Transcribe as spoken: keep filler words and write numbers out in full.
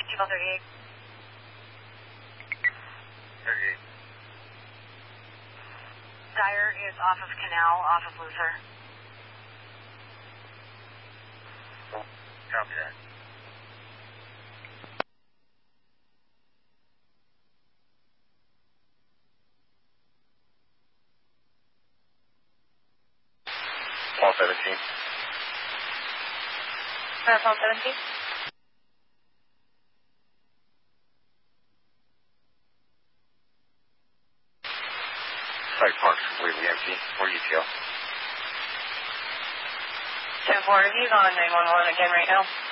Chico thirty-eight. thirty-eight. Dyer is off of Canal, off of Luther. Copy that. Paul seventeen. Uh, Paul seventeen? Site park's completely empty. What do you feel? ten four, he's on nine one one again right now.